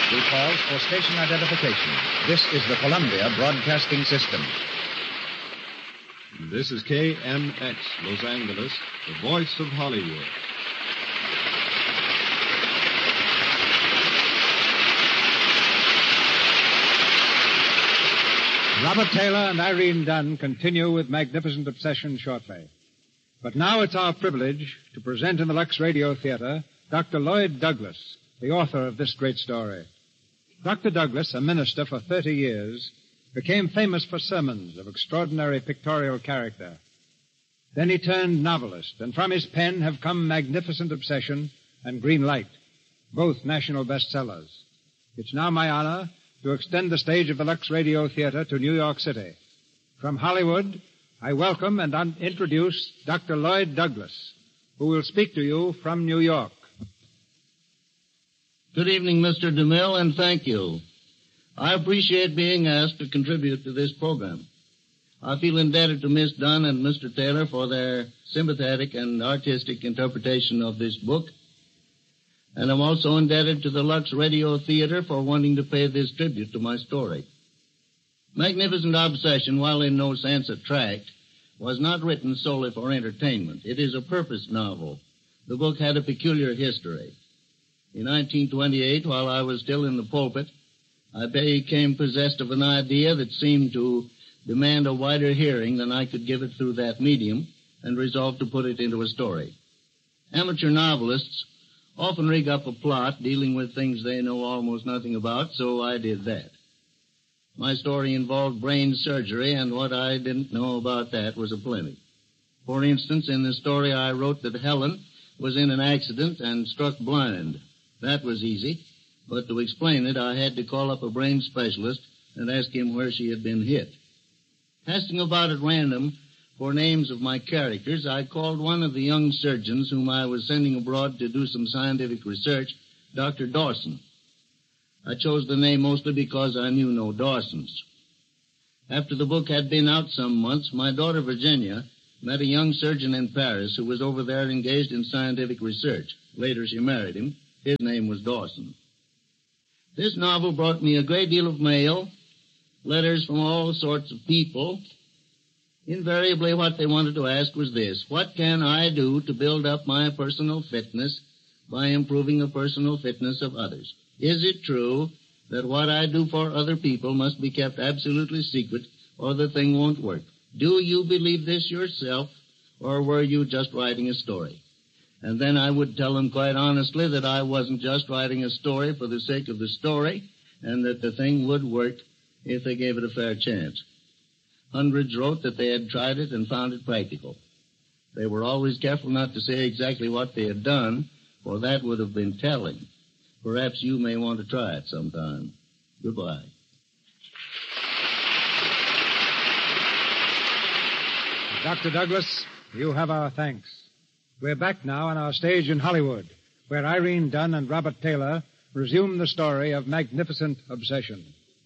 We pause for station identification. This is the Columbia Broadcasting System. This is KMX, Los Angeles, the voice of Hollywood. Robert Taylor and Irene Dunn continue with Magnificent Obsession shortly. But now it's our privilege to present in the Lux Radio Theater Dr. Lloyd Douglas, the author of this great story. Dr. Douglas, a minister for 30 years, became famous for sermons of extraordinary pictorial character. Then he turned novelist, and from his pen have come Magnificent Obsession and Green Light, both national bestsellers. It's now my honor to extend the stage of the Lux Radio Theater to New York City. From Hollywood, I welcome and introduce Dr. Lloyd Douglas, who will speak to you from New York. Good evening, Mr. DeMille, and thank you. I appreciate being asked to contribute to this program. I feel indebted to Miss Dunn and Mr. Taylor for their sympathetic and artistic interpretation of this book, and I'm also indebted to the Lux Radio Theater for wanting to pay this tribute to my story. Magnificent Obsession, while in no sense a tract, was not written solely for entertainment. It is a purpose novel. The book had a peculiar history. In 1928, while I was still in the pulpit, I became possessed of an idea that seemed to demand a wider hearing than I could give it through that medium, and resolved to put it into a story. Amateur novelists often rig up a plot dealing with things they know almost nothing about, so I did that. My story involved brain surgery, and what I didn't know about that was aplenty. For instance, in the story I wrote that Helen was in an accident and struck blind. That was easy, but to explain it, I had to call up a brain specialist and ask him where she had been hit. Casting about at random for names of my characters, I called one of the young surgeons whom I was sending abroad to do some scientific research, Dr. Dawson. I chose the name mostly because I knew no Dawsons. After the book had been out some months, my daughter Virginia met a young surgeon in Paris who was over there engaged in scientific research. Later she married him. His name was Dawson. This novel brought me a great deal of mail, letters from all sorts of people. Invariably what they wanted to ask was this: what can I do to build up my personal fitness by improving the personal fitness of others? Is it true that what I do for other people must be kept absolutely secret or the thing won't work? Do you believe this yourself, or were you just writing a story? And then I would tell them quite honestly that I wasn't just writing a story for the sake of the story, and that the thing would work if they gave it a fair chance. Hundreds wrote that they had tried it and found it practical. They were always careful not to say exactly what they had done, for that would have been telling. Perhaps you may want to try it sometime. Goodbye. Dr. Douglas, you have our thanks. We're back now on our stage in Hollywood, where Irene Dunn and Robert Taylor resume the story of Magnificent Obsession.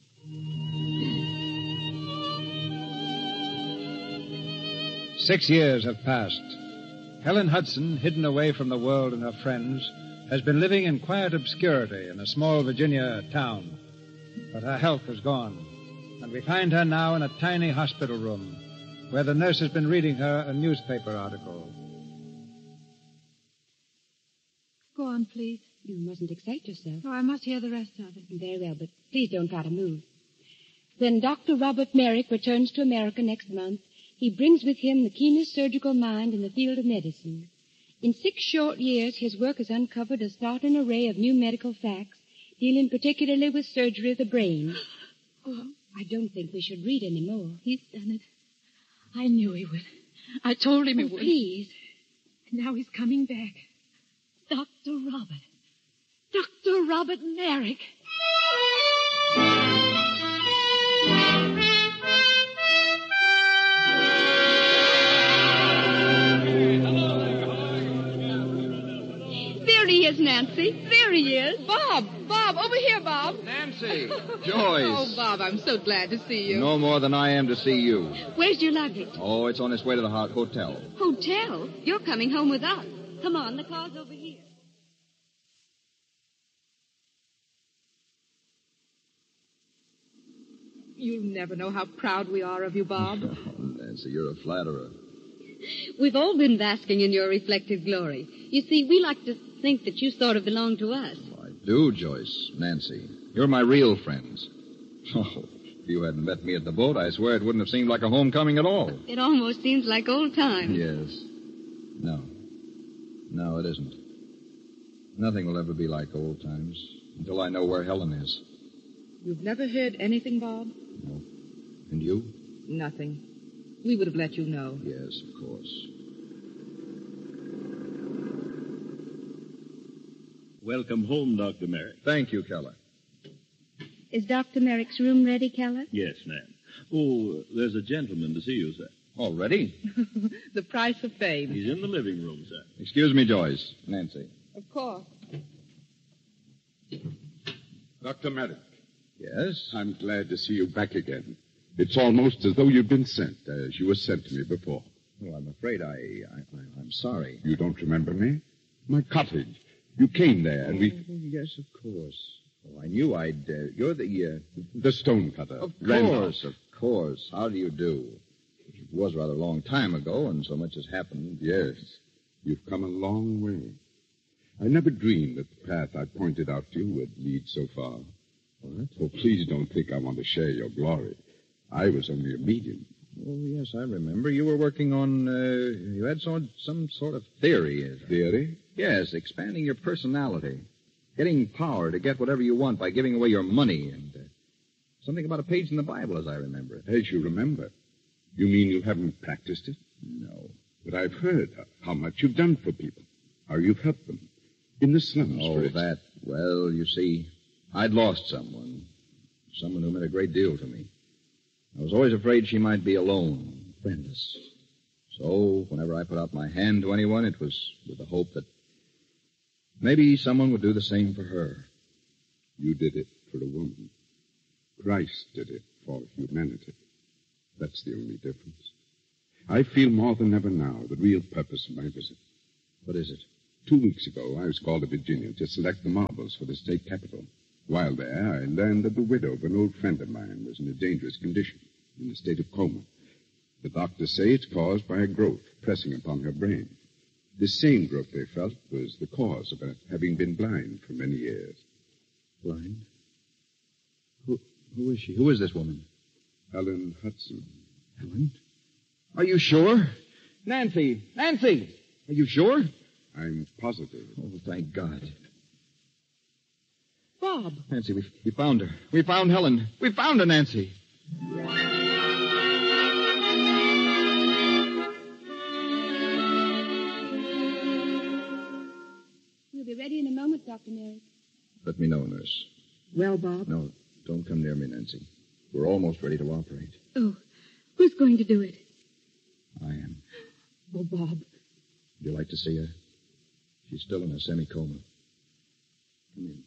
6 years have passed. Helen Hudson, hidden away from the world and her friends, has been living in quiet obscurity in a small Virginia town. But her health has gone, and we find her now in a tiny hospital room where the nurse has been reading her a newspaper article. Go on, please. You mustn't excite yourself. Oh, I must hear the rest of it. Very well, but please don't try to move. When Dr. Robert Merrick returns to America next month, he brings with him the keenest surgical mind in the field of medicine. In 6 short years, his work has uncovered a startling array of new medical facts, dealing particularly with surgery of the brain. Oh, I don't think we should read any more. he's done it. I knew he would. I told him he would. Please. And now he's coming back. Dr. Robert. Dr. Robert Merrick. There he is, Nancy. There he is. Bob, over here, Bob. Nancy. Joyce. Oh, Bob, I'm so glad to see you. No more than I am to see you. Where's your luggage? Oh, it's on its way to the hotel. Hotel? You're coming home with us. Come on, the car's over here. You'll never know how proud we are of you, Bob. Oh, Nancy, you're a flatterer. We've all been basking in your reflected glory. You see, we like to think that you sort of belong to us. Oh, I do, Joyce. Nancy, you're my real friends. Oh, if you hadn't met me at the boat, I swear it wouldn't have seemed like a homecoming at all. It almost seems like old times. Yes. No. No, it isn't. Nothing will ever be like old times until I know where Helen is. You've never heard anything, Bob? No. And you? Nothing. We would have let you know. Yes, of course. Welcome home, Dr. Merrick. Thank you, Keller. Is Dr. Merrick's room ready, Keller? Yes, ma'am. Oh, there's a gentleman to see you, sir. Already? The price of fame. He's in the living room, sir. Excuse me, Joyce. Nancy. Of course. Dr. Merrick, Yes? I'm glad to see you back again. It's almost as though you've been sent, as you were sent to me before. Well, I'm afraid I'm sorry. You don't remember me? My cottage. You came there, and we... Oh, yes, of course. Oh, I knew you're The stonecutter. Of Randolph. course, of course. How do you do? It was rather a long time ago, and so much has happened. Yes. You've come a long way. I never dreamed that the path I pointed out to you would lead so far. What? Oh, please don't think I want to share your glory. I was only a medium. Oh, yes, I remember. You were working on, you had some sort of theory. Theory? Yes, expanding your personality. Getting power to get whatever you want by giving away your money. And something about a page in the Bible, as I remember it. As you remember. You mean you haven't practiced it? No. But I've heard how much you've done for people. How you've helped them. In the slums, for instance. That. Well, you see, I'd lost someone. Someone who meant a great deal to me. I was always afraid she might be alone, friendless. So, whenever I put out my hand to anyone, it was with the hope that maybe someone would do the same for her. You did it for a woman. Christ did it for humanity. That's the only difference. I feel more than ever now the real purpose of my visit. What is it? 2 weeks ago, I was called to Virginia to select the marbles for the state capitol. While there, I learned that the widow of an old friend of mine was in a dangerous condition, in a state of coma. The doctors say it's caused by a growth pressing upon her brain. This same growth, they felt, was the cause of her having been blind for many years. Blind? Who is she? Who is this woman? Helen Hudson. Helen? Are you sure? Nancy! Nancy! Are you sure? I'm positive. Oh, thank God. Bob. Nancy, we found her. We found Helen. We found her, Nancy. We'll be ready in a moment, Dr. Merrick. Let me know, nurse. Well, Bob? No, don't come near me, Nancy. We're almost ready to operate. Oh, who's going to do it? I am. Oh, Bob. Would you like to see her? She's still in a semi-coma. Come in.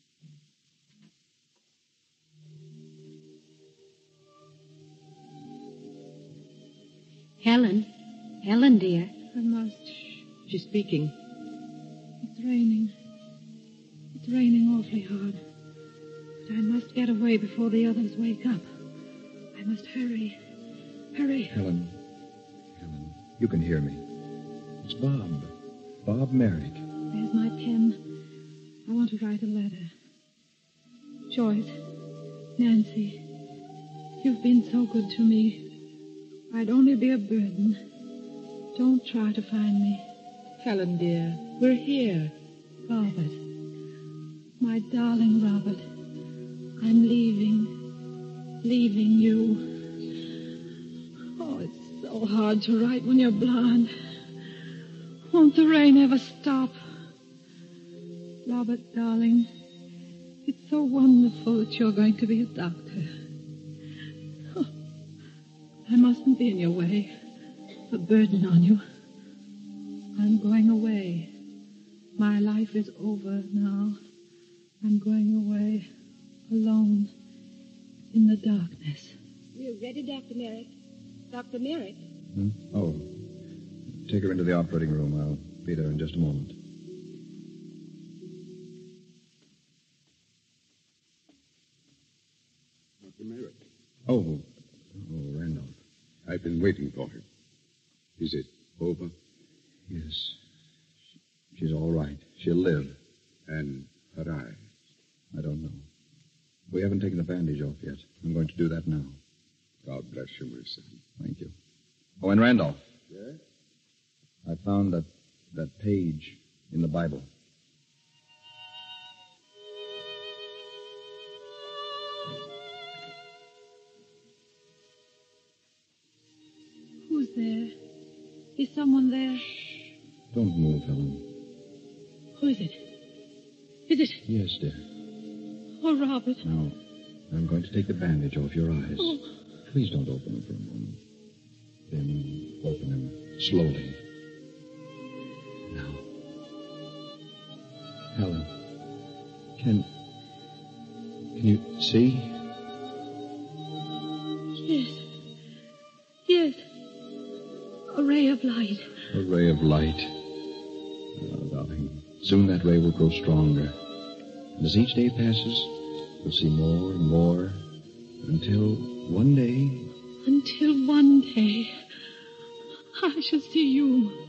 Helen. Helen, dear. I must. She's speaking. It's raining. It's raining awfully hard. But I must get away before the others wake up. I must hurry. Hurry. Helen, you can hear me. It's Bob. Bob Merrick. There's my pen. I want to write a letter. Joyce, Nancy, you've been so good to me. I'd only be a burden. Don't try to find me. Helen, dear, we're here. Robert. My darling Robert. I'm leaving. Leaving you. Oh, it's so hard to write when you're blind. Won't the rain ever stop? Robert, darling, it's so wonderful that you're going to be a doctor. Oh, I mustn't be in your way, a burden on you. I'm going away. My life is over now. I'm going away, alone, in the darkness. We're ready, Dr. Merrick. Dr. Merrick? Oh. Take her into the operating room. I'll be there in just a moment. Dr. Merrick. Oh, Randolph. I've been waiting for her. Is it over? Yes. She's all right. She'll live. And her eye? I don't know. We haven't taken the bandage off yet. I'm going to do that now. God bless you, my son. Thank you. Oh, and Randolph. Yes? I found that page in the Bible. Who's there? Is someone there? Don't move, Helen. Who is it? Is it? Yes, dear. Oh, Robert. Now, I'm going to take the bandage off your eyes. Oh. Please don't open them for a moment. Then open them slowly. Now. Helen, can you see? Yes. A ray of light. A ray of light. Oh, darling, soon that ray will grow stronger. And as each day passes, you'll see more and more until one day... Until one day, I shall see you.